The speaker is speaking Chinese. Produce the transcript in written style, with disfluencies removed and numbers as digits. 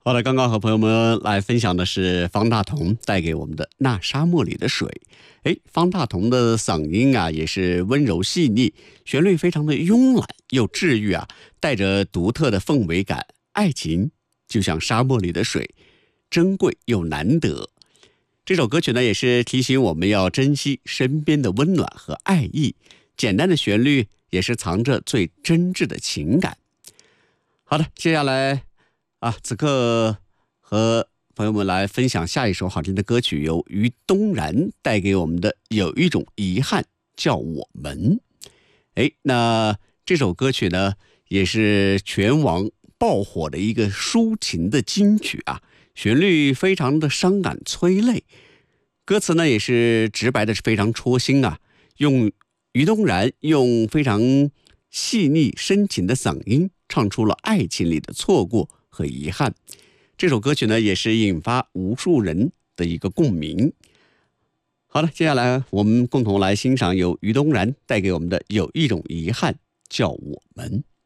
好了，刚刚和朋友们来分享的是方大同带给我们的《那沙漠里的水》。方大同的嗓音啊，也是温柔细腻，旋律非常的慵懒又治愈啊，带着独特的氛围感。爱情就像沙漠里的水，珍贵又难得。这首歌曲呢，也是提醒我们要珍惜身边的温暖和爱意。简单的旋律也是藏着最真挚的情感。好的，接下来此刻和朋友们来分享下一首好听的歌曲，由于东然带给我们的《有一种遗憾叫我们》。那这首歌曲呢，也是全网爆火的一个抒情的金曲啊，旋律非常的伤感催泪，歌词呢也是直白的，是非常戳心啊。于东然用非常细腻深情的嗓音，唱出了爱情里的错过和遗憾。这首歌曲呢，也是引发无数人的一个共鸣。好了，接下来我们共同来欣赏由于东然带给我们的《有一种遗憾叫我们》。